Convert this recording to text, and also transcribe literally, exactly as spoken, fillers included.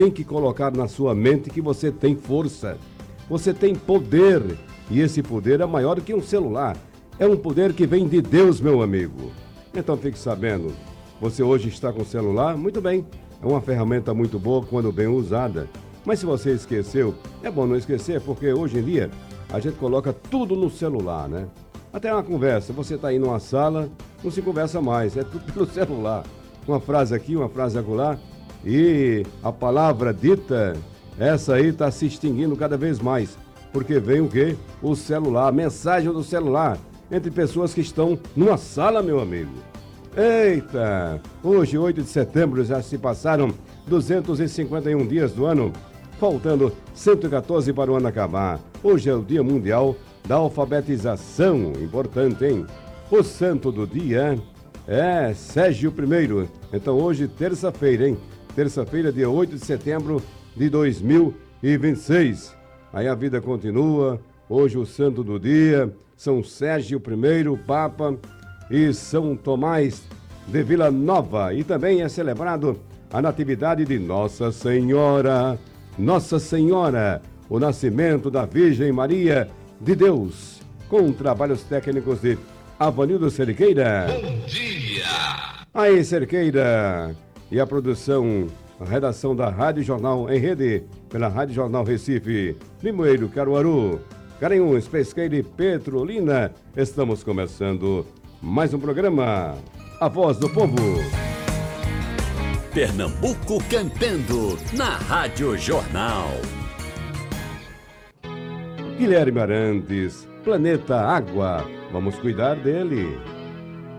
tem que colocar na sua mente que você tem força, você tem poder, e esse poder é maior que um celular. É um poder que vem de Deus, meu amigo. Então fique sabendo, você hoje está com o celular? Muito bem, é uma ferramenta muito boa quando bem usada. Mas se você esqueceu, é bom não esquecer, porque hoje em dia a gente coloca tudo no celular, né? Até uma conversa, você está aí numa sala, não se conversa mais, é tudo pelo celular. Uma frase aqui, uma frase acolá, e a palavra dita, essa aí está se extinguindo cada vez mais. Porque vem o quê? O celular, a mensagem do celular, entre pessoas que estão numa sala, meu amigo. Eita! Hoje, oito de setembro, já se passaram duzentos e cinquenta e um dias do ano, faltando cento e quatorze para o ano acabar. Hoje é o Dia Mundial da Alfabetização, importante, hein? O santo do dia é Sérgio I. Então hoje, terça-feira, hein? Terça-feira, dia oito de setembro de dois mil e vinte e seis. Aí a vida continua. Hoje o santo do dia, São Sérgio I, Papa, e São Tomás de Vila Nova. E também é celebrado a natividade de Nossa Senhora. Nossa Senhora, o nascimento da Virgem Maria de Deus. Com trabalhos técnicos de Avanildo Cerqueira. Bom dia! Aí, Cerqueira. E a produção, a redação da Rádio Jornal em Rede, pela Rádio Jornal Recife, Limoeiro, Caruaru, Garanhuns, Pesqueira e Petrolina. Estamos começando mais um programa, A Voz do Povo. Pernambuco cantando, na Rádio Jornal. Guilherme Arantes, Planeta Água. Vamos cuidar dele.